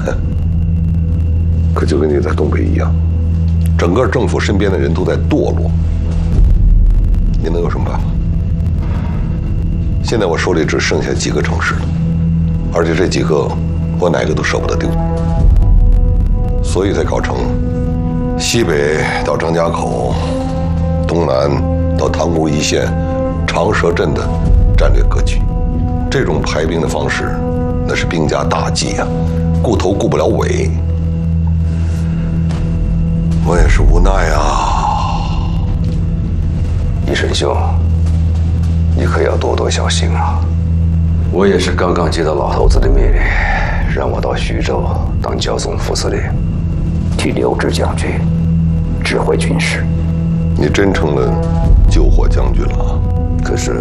可就跟你在东北一样，整个政府身边的人都在堕落，你能有什么办法？现在我手里只剩下几个城市了，而且这几个我哪个都舍不得丢，所以才搞成西北到张家口，东南到塘沽一线长蛇阵的战略格局。这种排兵的方式，那是兵家大忌啊，顾头顾不了尾。我也是无奈啊。 一神兄，你可要多多小心啊！我也是刚刚接到老头子的命令，让我到徐州当剿总副司令，替刘志将军指挥军事。 你真成了救火将军了。 可是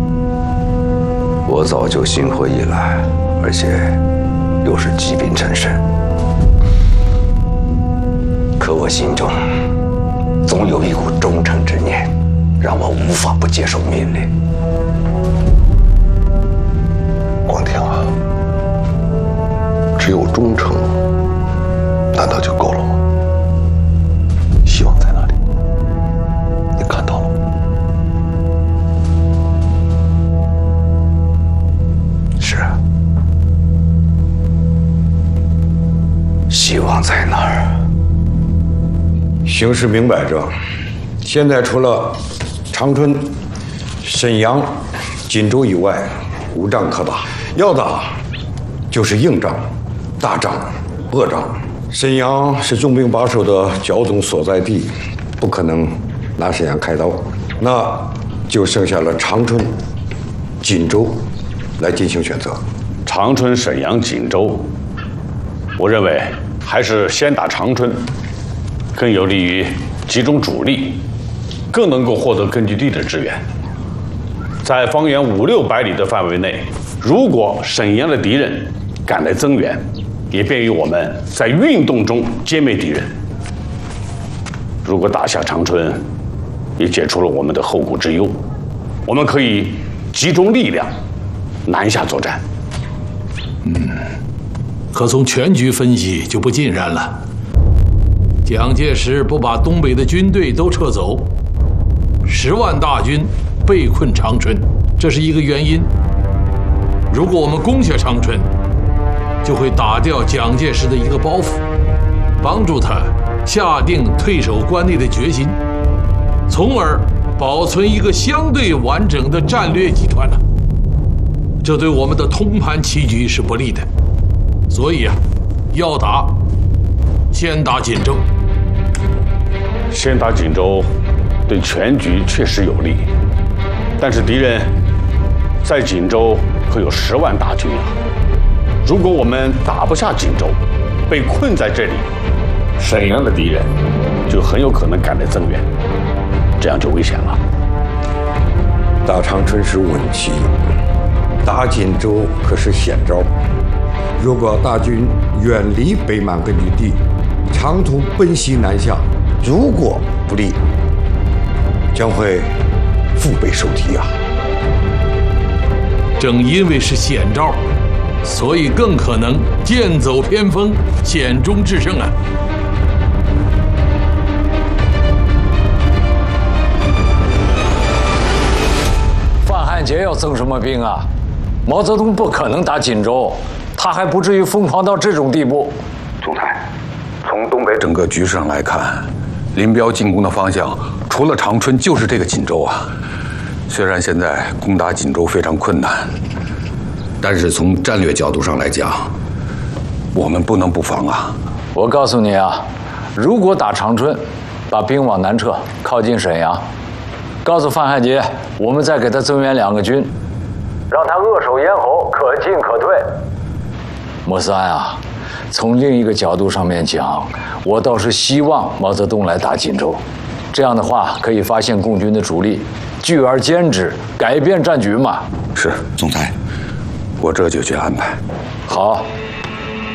我早就心灰意懒，而且又是疾病缠身。可我心中总有一股忠诚之念，让我无法不接受命令。 广庭啊，只有忠诚，难道就够了吗？希望在哪里？你看到了吗？ 是啊，希望在哪儿？ 形势明摆着，现在除了长春、沈阳、锦州以外，无仗可打。要打，就是硬仗、大仗、恶仗。沈阳是重兵把守的剿总所在地，不可能拿沈阳开刀，那就剩下了长春、锦州来进行选择。 长春、沈阳、锦州，我认为还是先打长春，更有利于集中主力，更能够获得根据地的支援。在方圆500-600里的范围内，如果沈阳的敌人赶来增援，也便于我们在运动中歼灭敌人。如果打下长春，也解除了我们的后顾之忧，我们可以集中力量南下作战。 可从全局分析就不尽然了。蒋介石不把东北的军队都撤走，10万大军被困长春，这是一个原因。如果我们攻下长春，就会打掉蒋介石的一个包袱，帮助他下定退守关内的决心，从而保存一个相对完整的战略集团呢。这对我们的通盘棋局是不利的。所以啊，要打，先打锦州。 先打锦州，对全局确实有利，但是敌人在锦州可有10万大军啊！如果我们打不下锦州，被困在这里，沈阳的敌人就很有可能赶来增援，这样就危险了。 打长春是稳棋，打锦州可是险招。如果大军远离北满根据地，长途奔袭南下，如果不利，将会腹背受敌啊！ 正因为是险招，所以更可能剑走偏锋，险中制胜啊！ 范汉杰要增什么兵啊？毛泽东不可能打锦州，他还不至于疯狂到这种地步。 总裁，从东北整个局势上来看，林彪进攻的方向除了长春就是这个锦州啊。虽然现在攻打锦州非常困难，但是从战略角度上来讲，我们不能不防啊。 我告诉你啊，如果打长春，把兵往南撤，靠近沈阳，告诉范汉杰，我们再给他增援2个军，让他扼守咽喉，可进可退。莫三啊，从另一个角度上面讲，我倒是希望毛泽东来打锦州，这样的话可以发现共军的主力，聚而歼之，改变战局嘛。 是，总裁，我这就去安排。 好，